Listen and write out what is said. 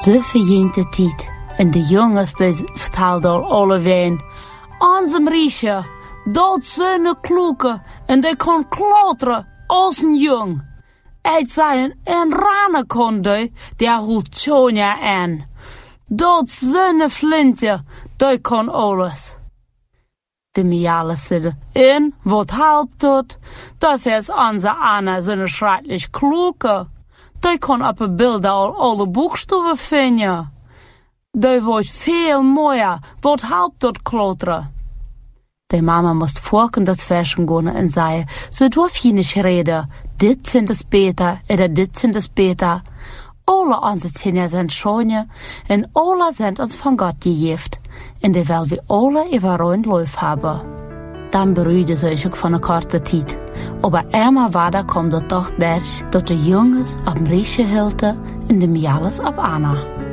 Ze verjint de tijd en de jongens vertaalden alle ween. Onze Riesje, dat zijn kloeken en die kon klauteren als een jong. Het zijn en ranen konden, die hield Tonja aan. Dat zijn flintje, die kon alles. De Mialen zeiden, en wat helpt dat? Dat is onze Anna zijn schrijtlich kloeken. Die kon op een beeld al alle boekstaven vinden. Die wordt veel mooier. Wat helpt dat klauteren? De mama moest volken dat versen gaan en zei, zo durf je niet reden. Dit zijn de beter, en dit zijn de beter. Alle onze kinderen zijn schoon en alle zijn ons van God gegeven. En die willen we alle even een lief hebben. Dan beruiden ze zich van een korte tijd. Maar eenmaal verder kwam het toch dat de jongens op Riesje hielden en de Miales op Anna.